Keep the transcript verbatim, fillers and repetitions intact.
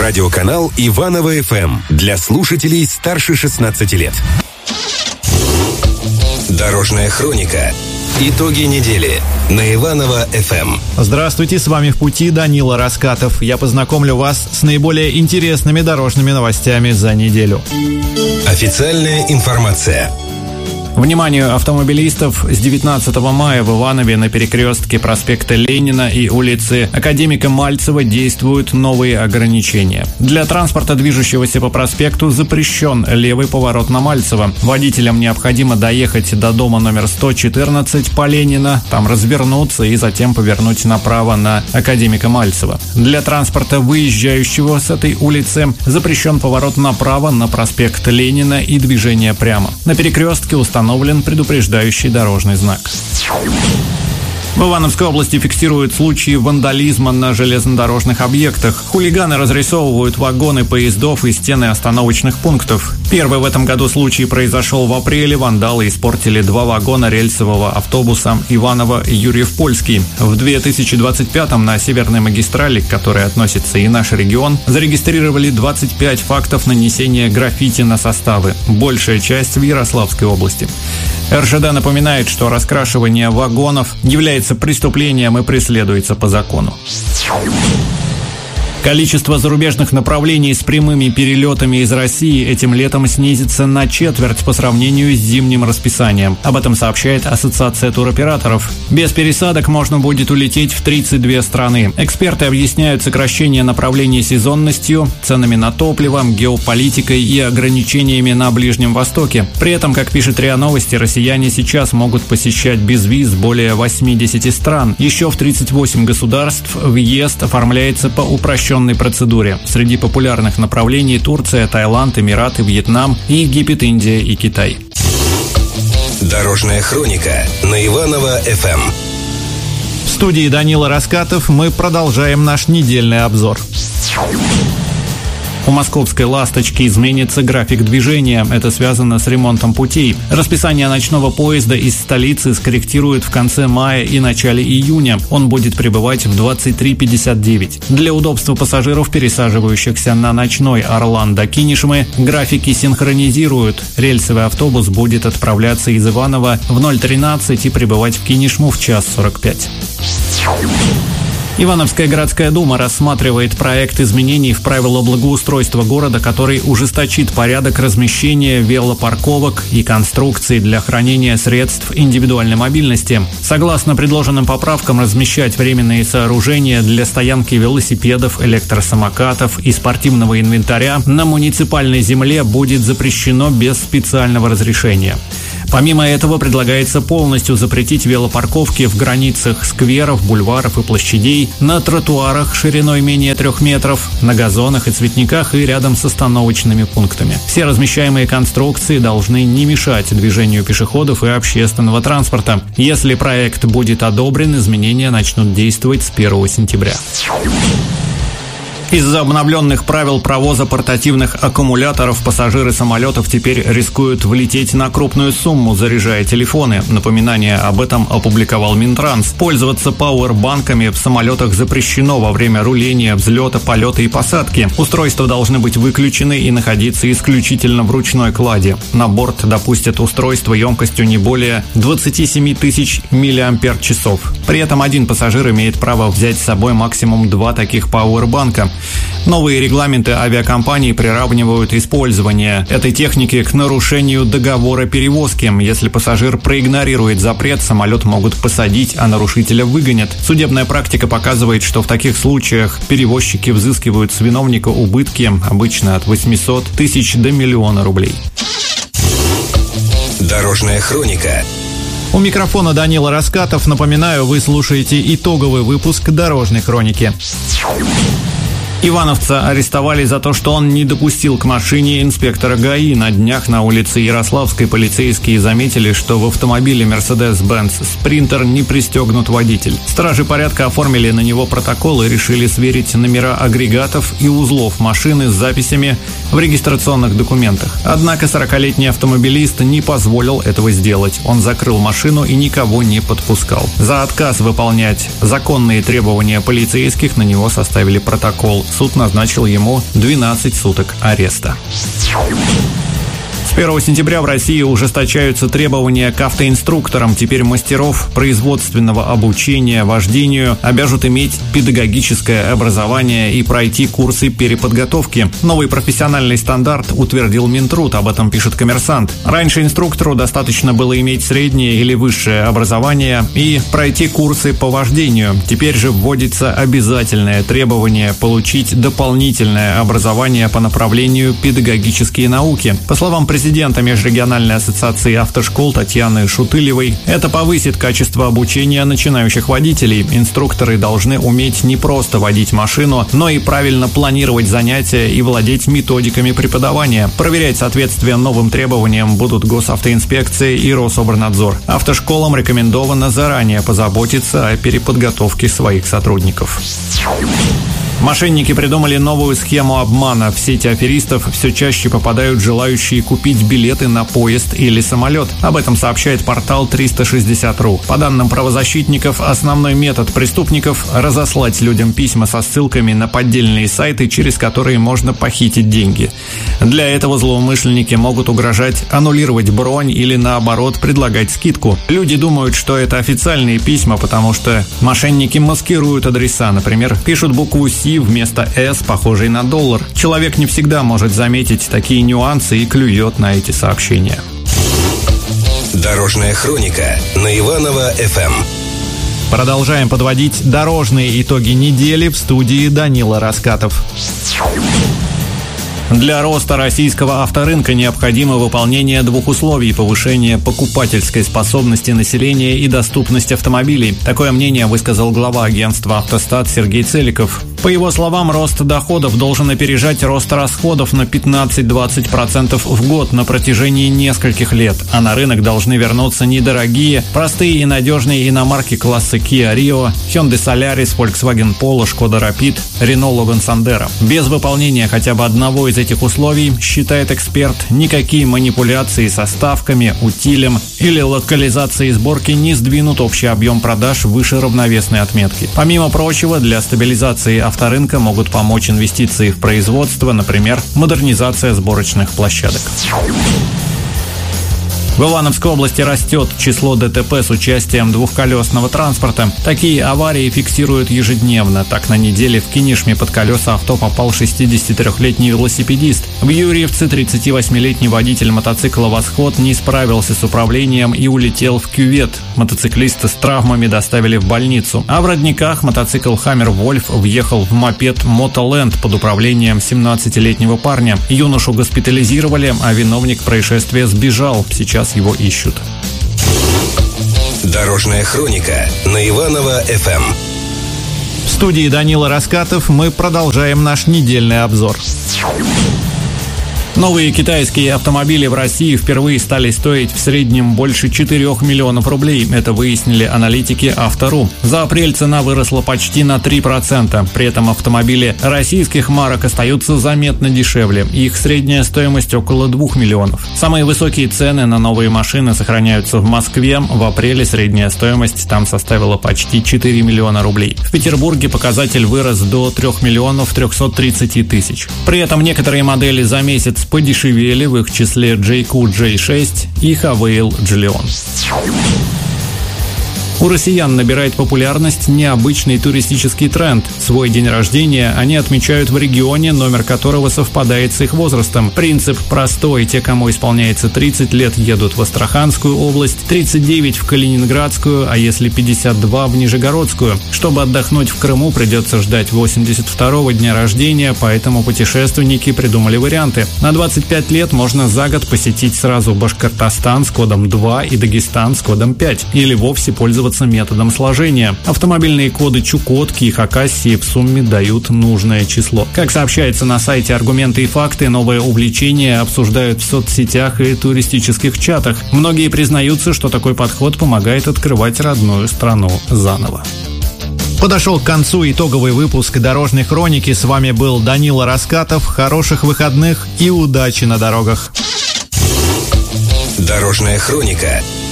Радиоканал Иваново-ФМ для слушателей старше шестнадцати лет. Дорожная хроника. Итоги недели на Иваново-ФМ. Здравствуйте, с вами в пути Данила Раскатов. Я познакомлю вас с наиболее интересными дорожными новостями за неделю. Официальная информация. Вниманию автомобилистов, с девятнадцатого мая в Иванове на перекрестке проспекта Ленина и улицы Академика Мальцева действуют новые ограничения. Для транспорта, движущегося по проспекту, запрещен левый поворот на Мальцево. Водителям необходимо доехать до дома номер сто четырнадцать по Ленина, там развернуться и затем повернуть направо на Академика Мальцева. Для транспорта, выезжающего с этой улицы, запрещен поворот направо на проспект Ленина и движение прямо. На перекрестке установлен установлен предупреждающий дорожный знак. В Ивановской области фиксируют случаи вандализма на железнодорожных объектах. Хулиганы разрисовывают вагоны поездов и стены остановочных пунктов. Первый в этом году случай произошел в апреле. Вандалы испортили два вагона рельсового автобуса Иваново-Юрьев-Польский. В две тысячи двадцать пятом на Северной магистрали, к которой относится и наш регион, зарегистрировали двадцать пять фактов нанесения граффити на составы. Большая часть в Ярославской области. эр жэ дэ напоминает, что раскрашивание вагонов является преступлением и преследуется по закону. Количество зарубежных направлений с прямыми перелетами из России этим летом снизится на четверть по сравнению с зимним расписанием. Об этом сообщает Ассоциация туроператоров. Без пересадок можно будет улететь в тридцать две страны. Эксперты объясняют сокращение направлений сезонностью, ценами на топливо, геополитикой и ограничениями на Ближнем Востоке. При этом, как пишет РИА Новости, россияне сейчас могут посещать без виз более восьмидесяти стран. Еще в тридцать восемь государств въезд оформляется по упрощенному процедуре. Среди популярных направлений Турция, Таиланд, Эмираты, Вьетнам, Египет, Индия и Китай. Дорожная хроника на Иваново-ФМ. В студии Данила Раскатов мы продолжаем наш недельный обзор. У московской «Ласточки» изменится график движения. Это связано с ремонтом путей. Расписание ночного поезда из столицы скорректируют в конце мая и начале июня. Он будет прибывать в двадцать три пятьдесят девять. Для удобства пассажиров, пересаживающихся на ночной «Орлан» до Кинешмы, графики синхронизируют. Рельсовый автобус будет отправляться из Иванова в ноль тринадцать и прибывать в Кинешму в час сорок пять. Ивановская городская дума рассматривает проект изменений в правила благоустройства города, который ужесточит порядок размещения велопарковок и конструкций для хранения средств индивидуальной мобильности. Согласно предложенным поправкам, размещать временные сооружения для стоянки велосипедов, электросамокатов и спортивного инвентаря на муниципальной земле будет запрещено без специального разрешения. Помимо этого, предлагается полностью запретить велопарковки в границах скверов, бульваров и площадей, на тротуарах шириной менее трех метров, на газонах и цветниках и рядом с остановочными пунктами. Все размещаемые конструкции должны не мешать движению пешеходов и общественного транспорта. Если проект будет одобрен, изменения начнут действовать с первого сентября. Из-за обновленных правил провоза портативных аккумуляторов пассажиры самолетов теперь рискуют влететь на крупную сумму, заряжая телефоны. Напоминание об этом опубликовал Минтранс. Пользоваться пауэрбанками в самолетах запрещено во время руления, взлета, полета и посадки. Устройства должны быть выключены и находиться исключительно в ручной кладе. На борт допустят устройство емкостью не более двадцати семи тысяч миллиампер-часов. При этом один пассажир имеет право взять с собой максимум два таких пауэрбанка. Новые регламенты авиакомпании приравнивают использование этой техники к нарушению договора перевозки. Если пассажир проигнорирует запрет, самолет могут посадить, а нарушителя выгонят. Судебная практика показывает, что в таких случаях перевозчики взыскивают с виновника убытки, обычно от восьмисот тысяч до миллиона рублей. Дорожная хроника. У микрофона Данила Раскатов. Напоминаю, вы слушаете итоговый выпуск «Дорожной хроники». Ивановца арестовали за то, что он не допустил к машине инспектора ГАИ. На днях на улице Ярославской полицейские заметили, что в автомобиле Mercedes-Benz Sprinter не пристегнут водитель. Стражи порядка оформили на него протокол и решили сверить номера агрегатов и узлов машины с записями в регистрационных документах. Однако сорокалетний автомобилист не позволил этого сделать. Он закрыл машину и никого не подпускал. За отказ выполнять законные требования полицейских на него составили протокол суд назначил ему двенадцать суток ареста. С первого сентября в России ужесточаются требования к автоинструкторам. Теперь мастеров производственного обучения вождению обяжут иметь педагогическое образование и пройти курсы переподготовки. Новый профессиональный стандарт утвердил Минтруд, об этом пишет «Коммерсант». Раньше инструктору достаточно было иметь среднее или высшее образование и пройти курсы по вождению. Теперь же вводится обязательное требование получить дополнительное образование по направлению педагогические науки. По словам президента Президента Межрегиональной ассоциации автошкол Татьяны Шутылевой, это повысит качество обучения начинающих водителей. Инструкторы должны уметь не просто водить машину, но и правильно планировать занятия и владеть методиками преподавания. Проверять соответствие новым требованиям будут госавтоинспекция и Рособорнадзор. Автошколам рекомендовано заранее позаботиться о переподготовке своих сотрудников. Мошенники придумали новую схему обмана. В сети аферистов все чаще попадают желающие купить билеты на поезд или самолет. Об этом сообщает портал триста шестьдесят ру. По данным правозащитников, основной метод преступников – разослать людям письма со ссылками на поддельные сайты, через которые можно похитить деньги. Для этого злоумышленники могут угрожать аннулировать бронь или, наоборот, предлагать скидку. Люди думают, что это официальные письма, потому что мошенники маскируют адреса. Например, пишут букву «С» вместо «С», похожей на доллар. Человек не всегда может заметить такие нюансы и клюет на эти сообщения. Дорожная хроника на Иваново-эф эм. Продолжаем подводить дорожные итоги недели. В студии Данила Раскатов. Для роста российского авторынка необходимо выполнение двух условий: повышение покупательской способности населения и доступность автомобилей. Такое мнение высказал глава агентства «Автостат» Сергей Целиков. По его словам, рост доходов должен опережать рост расходов на пятнадцать-двадцать процентов в год на протяжении нескольких лет, а на рынок должны вернуться недорогие, простые и надежные иномарки класса Kia Rio, Hyundai Solaris, Volkswagen Polo, Skoda Rapid, Renault Logan Sandero. Без выполнения хотя бы одного из этих условий, считает эксперт, никакие манипуляции со ставками, утилем или локализацией сборки не сдвинут общий объем продаж выше равновесной отметки. Помимо прочего, для стабилизации авторынка могут помочь инвестиции в производство, например, модернизация сборочных площадок. В Ивановской области растет число ДТП с участием двухколесного транспорта. Такие аварии фиксируют ежедневно. Так, на неделе в Кинешме под колеса авто попал шестидесятитрёхлетний велосипедист. В Юрьевце тридцативосьмилетний водитель мотоцикла «Восход» не справился с управлением и улетел в кювет. Мотоциклиста с травмами доставили в больницу. А в Родниках мотоцикл «Хаммер Вольф» въехал в мопед «Мотоленд» под управлением семнадцатилетнего парня. Юношу госпитализировали, а виновник происшествия сбежал. Сейчас его ищут. Дорожная хроника на Иваново-эф эм. В студии Данила Раскатов мы продолжаем наш недельный обзор. Новые китайские автомобили в России впервые стали стоить в среднем больше четырёх миллионов рублей. Это выяснили аналитики Авто.ру. За апрель цена выросла почти на три процента. При этом автомобили российских марок остаются заметно дешевле. Их средняя стоимость около двух миллионов. Самые высокие цены на новые машины сохраняются в Москве. В апреле средняя стоимость там составила почти четыре миллиона рублей. В Петербурге показатель вырос до трёх миллионов трёхсот тридцати тысяч. При этом некоторые модели за месяц подешевели, в их числе джей кью джей шесть и Хавейл Джиллион. У россиян набирает популярность необычный туристический тренд. Свой день рождения они отмечают в регионе, номер которого совпадает с их возрастом. Принцип простой: те, кому исполняется тридцать лет, едут в Астраханскую область, тридцать девять в Калининградскую, а если пятьдесят два в Нижегородскую. Чтобы отдохнуть в Крыму, придется ждать восемьдесят второго дня рождения, поэтому путешественники придумали варианты. На двадцать пять лет можно за год посетить сразу Башкортостан с кодом два и Дагестан с кодом пять, или вовсе пользоваться методом сложения. Автомобильные коды Чукотки и Хакасии в сумме дают нужное число. Как сообщается на сайте «Аргументы и факты», новое увлечение обсуждают в соцсетях и туристических чатах. Многие признаются, что такой подход помогает открывать родную страну заново. Подошел к концу итоговый выпуск «Дорожной хроники». С вами был Данила Раскатов. Хороших выходных и удачи на дорогах. Дорожная хроника